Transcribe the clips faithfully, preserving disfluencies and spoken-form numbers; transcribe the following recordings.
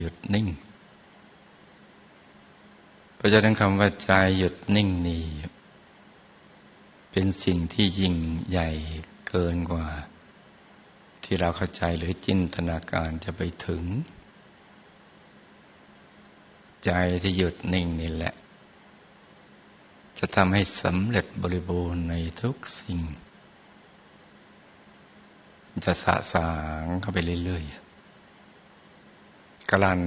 หยุดนิ่งเพราะฉะนั้นคำว่าใจหยุดนิ่งนี่เป็นสิ่งที่ยิ่งใหญ่เกินกว่าที่เราเข้าใจหรือจินตนาการจะไปถึงใจที่หยุดนิ่งนี่แหละจะทำให้สำเร็จบริบูรณ์ในทุกสิ่งจะสะสางเข้าไปเรื่อยๆกลั่น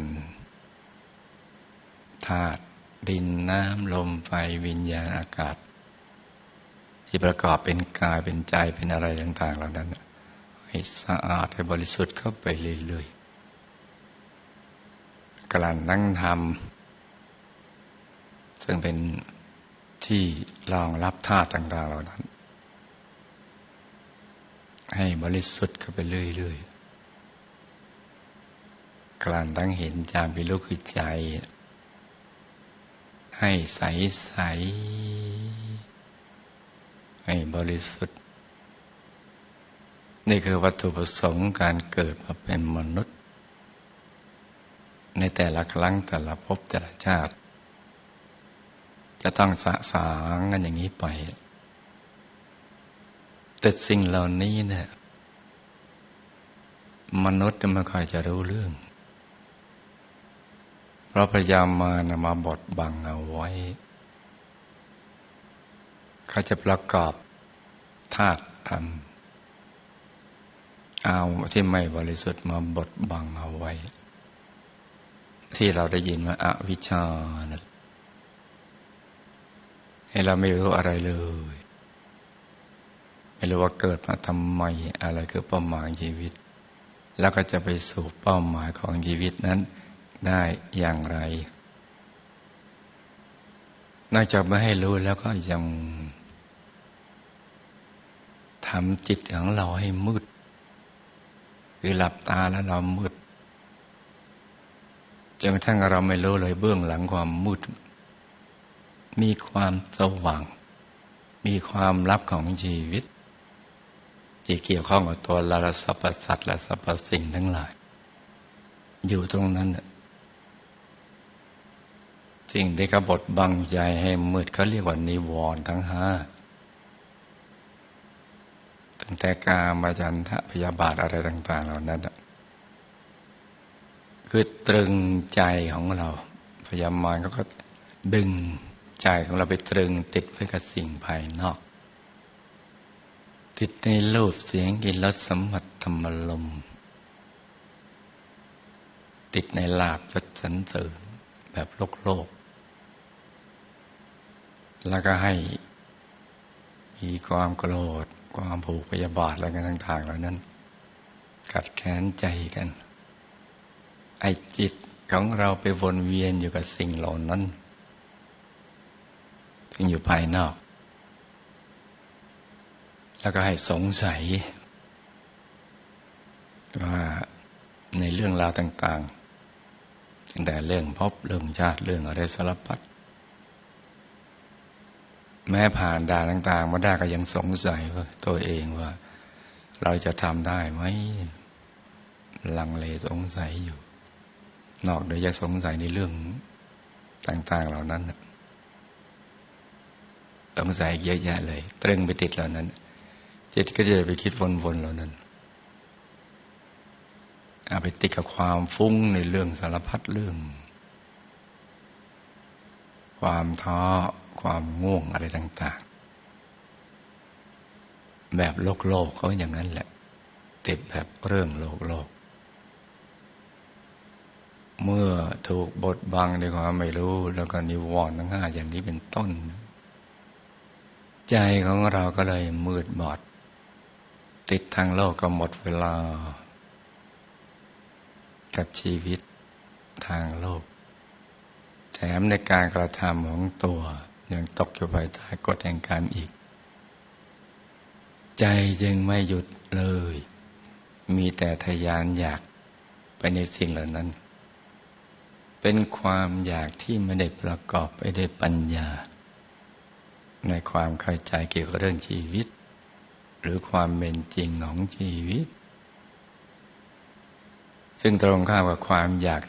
ธาตุดินน้ำลมไฟวิญญาณอากาศที่ประกอบเป็นกายเป็นใจเป็นอะไรต่างๆเหล่านั้นให้สะอาดให้บริสุทธิ์เข้าไปเรื่อยๆกลั่นนั่งทำซึ่งเป็นที่รองรับธาตุต่างๆเหล่านั้นให้บริสุทธิ์เข้าไปเรื่อยๆกลั่นตั้งเห็นจามเป็นรูปคือใจให้ใสใสให้บริสุทธิ์นี่คือวัตถุประสงค์การเกิดมาเป็นมนุษย์ในแต่ละครั้งแต่ละภพแต่ละชาติจะต้องสะสางกันอย่างนี้ไปแต่สิ่งเหล่านี้เนี่ยมนุษย์ไม่ค่อยจะรู้เรื่องเพราะพยายามมานำมาบดบังเอาไว้เขาจะประกอบธาตุธรรมเอาที่ไม่บริสุทธิ์มาบดบังเอาไว้ที่เราได้ยินว่าอวิชชานะให้เราไม่รู้อะไรเลยไม่รู้ว่าเกิดมาทำไมอะไรคือเป้าหมายชีวิตแล้วก็จะไปสู่เป้าหมายของชีวิตนั้นได้อย่างไรนอกจากไม่ให้รู้แล้วก็ยังทำจิตของเราให้มืดคือหลับตาแล้วเรามืดจนกระทั่งเราไม่รู้เลยเบื้องหลังความมืดมีความสว่างมีความลับของชีวิตที่เกี่ยวข้องกับตัวเราและสรรพสัตว์และสรรพสิ่งทั้งหลายอยู่ตรงนั้นสิ่งที่กบฏบังใจให้มืดเขาเรียกว่านิวรณ์ทั้งห้าตั้งแต่กามฉันทะพยาบาทอะไรต่างๆเหล่านั้นคือตรึงใจของเราพยามารก็ดึงใจของเราไปตรึงติดไว้กับสิ่งภายนอกติดในรูปเสียงกลิ่นรสสัมผัสธรรมลมติดในลาภยศสรรเสริญแบบโลกโลกแล้วก็ให้มีความโกรธความผูกพยาบาทอะไรกันต่างๆเหล่านั้นกัดแค้นใจกันไอ้จิตของเราไปวนเวียนอยู่กับสิ่งเหล่านั้นซึ่งอยู่ภายนอกแล้วก็ให้สงสัยว่าในเรื่องราวต่างๆตั้งแต่เรื่องภพเรื่องชาติเรื่องอะไรสารพัดแม้ผ่านด่านต่างๆมาได้ก็ยังสงสัยว่าตัวเองว่าเราจะทำได้ไหมลังเลสงสัยอยู่นอกจากจะสงสัยในเรื่องต่างๆเหล่านั้นสงสัยเยอะแยะเลยตรึงไปติดเหล่านั้นจิตก็จะไปคิดวนๆเหล่านั้นเอาไปติดกับความฟุ้งในเรื่องสารพัดเรื่องความท้อความง่วงอะไรต่างๆแบบโลกโลกเขาอย่างนั้นแหละติดแบบเรื่องโลกโลกเมื่อถูกบดบังด้วยความไม่รู้แล้วก็นิวรณ์ทั้งห้าอย่างนี้เป็นต้นใจของเราก็เลยมืดบอดติดทางโลกก็หมดเวลากับชีวิตทางโลกแถมในการกระทำของตัวยังตกอยู่ภายใต้กฎแห่งกรรมอีกใจจึงไม่หยุดเลยมีแต่ทะยานอยากไปในสิ่งเหล่านั้นเป็นความอยากที่ไม่ได้ประกอบไปด้วยปัญญาในความเข้าใจเกี่ยวกับเรื่องชีวิตหรือความเป็นจริงของชีวิตซึ่งตรงข้ามกับความอยาก